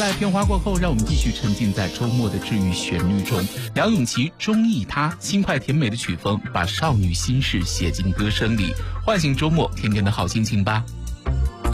在片花过后，让我们继续沉浸在周末的治愈旋律中。梁咏琪《中意他》，轻快甜美的曲风，把少女心事写进歌声里，唤醒周末天天的好心情吧。